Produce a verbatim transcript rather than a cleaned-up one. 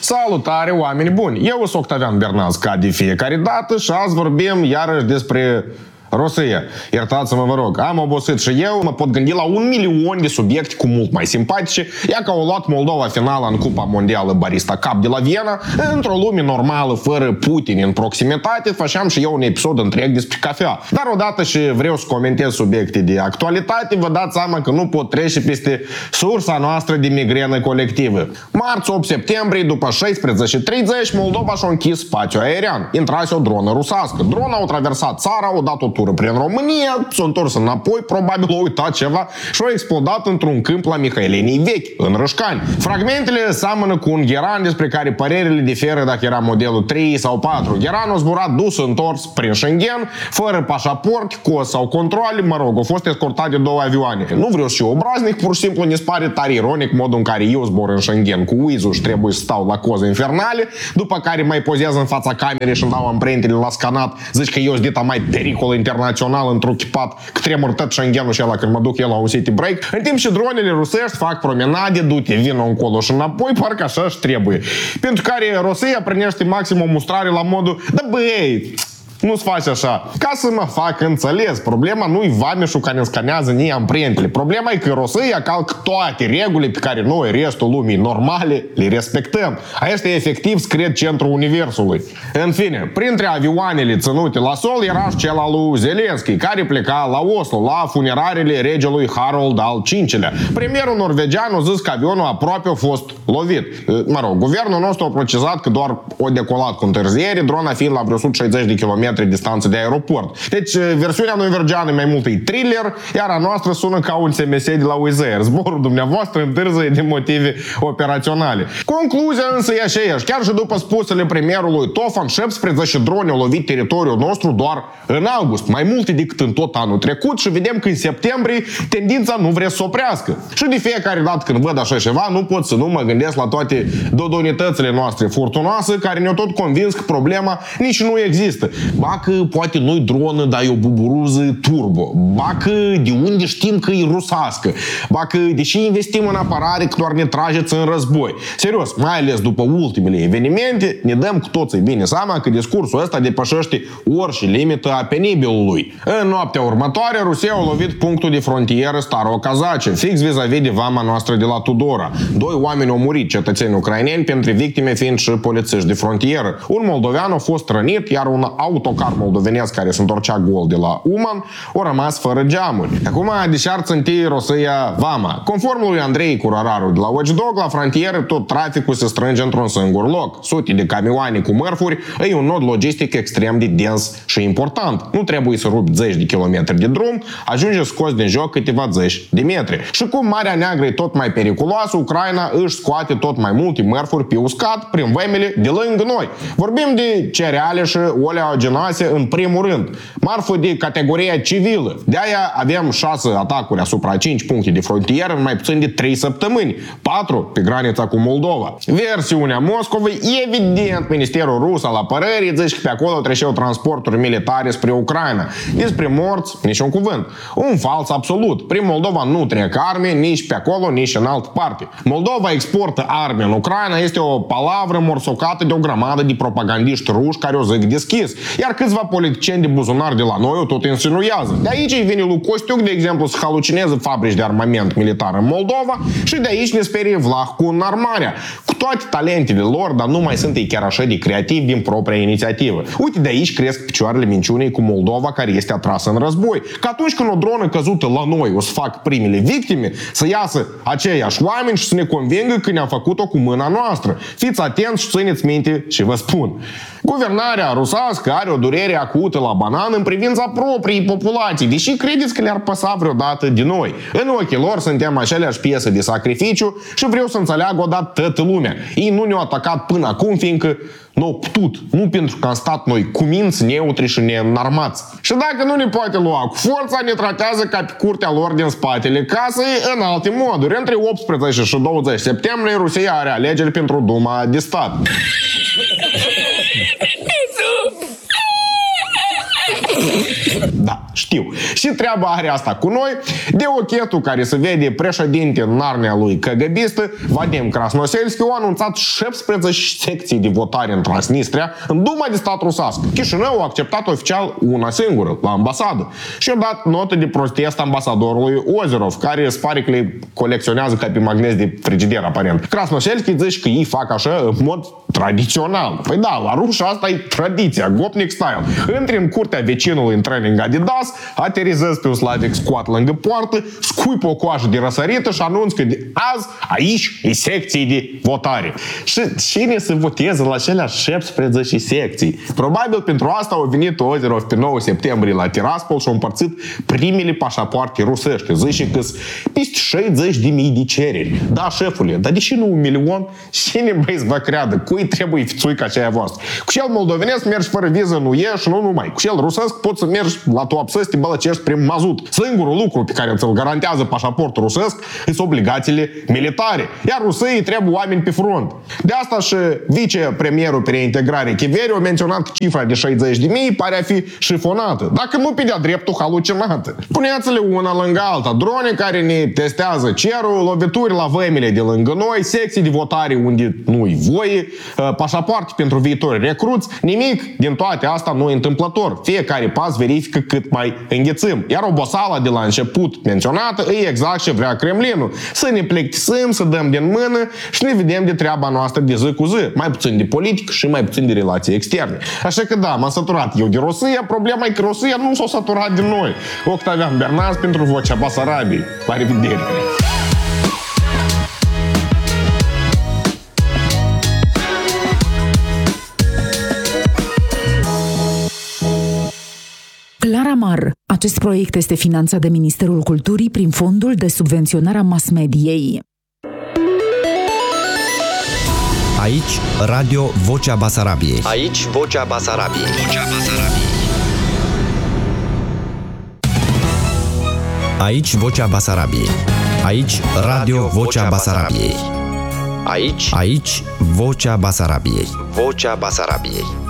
Salutare, oameni buni! Eu sunt Octavian Bernaz, ca de fiecare dată, și azi vorbim iarăși despre Rusia. Iertați-mă, vă rog, am obosit și eu, mă pot gândi la un milion de subiecte cu mult mai simpatice, ia că au luat Moldova finala în Cupa Mondială Barista Cup de la Viena, într-o lume normală, fără Putin în proximitate, făceam și eu un episod întreg despre cafea. Dar odată și vreau să comentez subiecte de actualitate, vă dați seama că nu pot trece peste sursa noastră de migrenă colectivă. Marți opt septembrie, după șaisprezece treizeci, Moldova și-a închis spațiul aerian. Intrase o dronă rusească. Drona a traversat țara, a dat o tură prin România, s-a întors înapoi, probabil a uitat ceva și a explodat într-un câmp la Mihailenii vechi, în Rășcani. Fragmentele seamănă cu un Gheran despre care părerile diferă dacă era modelul trei sau patru. Gheran a zburat dus întors prin Schengen, fără pașaport, cos sau controle, mă rog, a fost escortat de două avioane. Nu vreau să fiu obraznic, pur și simplu ne pare tare ironic modul în care eu zbor în Schengen cu Wiz-ul și trebuie să stau la coze infernale, după care mai pozez în fața camerei și îmi dau amprentele la scanat, zici că eu sunt dita mai pericol internațional într-un chipat, că tremur tot Schengenul și ăla când mă duc eu la un city break, în timp ce dronele rusești fac promenade, du-te, vină încolo și înapoi, parcă așa și trebuie. Pentru care Rusia primește maxim o mustrare la modul, da băi, nu-ți faci așa. Ca să mă fac înțeles, problema nu-i vameșul care ne scanează nie amprentele. Problema e că Rusia calcă toate regulile pe care noi, restul lumii normale, le respectăm. Asta e efectiv scred centrul universului. În fine, printre avioanele ținute la sol era și cel al lui Zelenski, care pleca la Oslo, la funerariile regelui Harold al cincilea. Premierul norvegian a zis că avionul aproape a fost lovit. Mă rog, guvernul nostru a precizat că doar o decolat cu întârziere, drona fiind la vreo o sută șaizeci de kilometri distanță de aeroport. Deci, versiunea norvegiană mai mult e thriller, iar a noastră sună ca un S M S de la Wizz Air. Zborul dumneavoastră întârzie de motive operaționale. Concluzia însă e aceeași. Chiar și după spusele premierului Tofan, șaptesprezece drone au lovit teritoriul nostru doar în august, mai multe decât în tot anul trecut, și vedem că în septembrie tendința nu vrea să se oprească. Și de fiecare dată când văd așa ceva, nu pot să nu mă gândesc la toate dodonitățile noastre furtunoase care ne-au tot convins că problema nici nu există. Ba că poate nu-i dronă, dar e o buburuză turbo. Ba că de unde știm că e rusească. Ba că deși investim în apărare că doar ne trageți în război. Serios, mai ales după ultimele evenimente, ne dăm cu toții bine seama că discursul ăsta depășește orice limită a penibilului. În noaptea următoare, Rusia a lovit punctul de frontieră Starocazace, fix vis-a-vis de vama noastră de la Tudora. Doi oameni au murit, cetățeni ucraineni, pentru victime fiind și polițiști de frontieră. Un moldovean a fost rănit, iar un autocar moldovenesc care se întorcea gol de la Uman a rămas fără geamuri. Acum, deși ar ținti Rusia vama. Conform lui Andrei Curararu de la Watchdog, la frontieră tot traficul se strânge într-un singur loc. Sute de camioane cu mărfuri e un nod logistic extrem de dens și important. Nu trebuie să rupi zeci de kilometri de drum, ajunge scos din joc câteva zeci de metri. Și cum Marea Neagră e tot mai periculoasă, Ucraina își scoate tot mai multe mărfuri pe uscat prin vămile de lângă noi. Vorbim de cereale și oleaginoase în primul rând. Marfă de categoria civilă. De-aia avem șase atacuri asupra cinci puncte de frontieră în mai puțin de trei săptămâni. patru pe granița cu Moldova. Versiunea Moscovei, evident, Ministerul Rus al Apărării zice că pe acolo treceau transporturi militare spre Ucraina. Despre morți, nici un cuvânt. Un fals absolut. Prin Moldova nu trec arme nici pe acolo, nici în altă parte. Moldova exportă arme în Ucraina este o palavră morsocată de o grămadă de propagandiști ruși care o zic deschis. Iar câțiva politicieni de buzunar de la noi o tot insinuează. De aici vine lui Costiuc, de exemplu, să halucineze fabrici de armament militar în Moldova și de aici ne sperie Vlah cu înarmarea. Cu toate talentele lor, dar nu mai sunt ei chiar așa de creativi din propria inițiativă. Uite, de aici cresc picioarele minciunii cu Moldova care este atrasă în război. Că atunci când o dronă căzută la noi o să fac primele victime, să iasă aceiași oameni și să ne convingă că ne-am făcut-o cu mâna noastră. Fiți atenți și țineți minte ce vă spun. Guvernarea rusească are o durere acută la banan în privința propriei populații, deși credeți că le-ar păsa vreodată de noi. În ochii lor suntem aceleași piese de sacrificiu și vreau să înțeleagă odată toată lumea. Ei nu ne-au atacat până acum, fiindcă n-au putut, nu pentru că am stat noi cuminți, neutri și neînarmați. Și dacă nu ne poate lua cu forța, ne tratează ca pe curtea lor din spatele casei în alte moduri. Între optsprezece și douăzeci septembrie, Rusia are alegeri pentru Duma de stat. Da, știu. Și treaba are asta cu noi. De ochetul care se vede președinte în arnea lui căgăbistă, Vadim Krasnoselski a anunțat șaptesprezece secții de votare în Transnistria, în Duma de stat rusească. Chișinău a acceptat oficial una singură, la ambasadă. Și a dat notă de protest ambasadorului Ozerov, care îți pare că le colecționează ca pe magnezi de frigider, aparent. Krasnoselski zice că ei fac așa în mod tradițional. Păi da, la ruși asta e tradiția, gopnik style. Intri în curtea vecinului în training Adidas, aterizezi pe un Slavic squat lângă poartă, scui pe o coajă de răsărită și anunți că de azi aici e secții de votare. Și cine să voteze la cele șaptesprezece secții? Probabil pentru asta au venit Ozerov pe nouă septembrie la Tiraspol și au împărțit primele pașapoarte rusești. Zice că sunt peste șaizeci de mii de cereri. Da, șefule, dar de ce nu un milion? Cine băi vă creadă? Cui trebuie fițuica aceea voastră? Cu cel moldovenesc mergi fără viză, nu e și nu numai. Cu cel rusesc poți să mergi la Tuapsă să te bălăcești prin mazut. Singurul lucru pe care ți-l garantează pașaportul rusesc sunt obligațiile militare. Iar rusii trebuie oameni pe front. De asta și vicepremierul pe reintegrare Chiveri a menționat că cifra de șaizeci de mii pare a fi șifonată, dacă nu pe de-a dreptul halucinată. Puneți-le una lângă alta, drone care ne testează cerul, lovituri la vămile de lângă noi, secții de votare unde nu-i voie, pașapoarte pentru viitori recruți, nimic din toate asta nu e întâmplător. Fiecare pas verifică cât mai înghețăm. Iar oboseala de la început menționată e exact ce vrea Kremlinul. Să ne plictisim, să dăm din mână și ne vedem de treaba noastră de zi cu zi. Mai puțin de politică și mai puțin de relații externe. Așa că da, m-am săturat eu de Rusia, problema e că Rusia nu s-a săturat de noi. Octavian Bernaz pentru Vocea Basarabiei. La revedere! Claramar. Acest proiect este finanțat de Ministerul Culturii prin Fondul de Subvenționare a Mass-Mediei. Aici, Radio Vocea Basarabiei. Aici, Vocea Basarabiei. Vocea Basarabiei. Aici, Vocea Basarabiei. Aici, Radio Vocea Basarabiei. Aici, aici, Vocea Basarabiei. Vocea Basarabiei.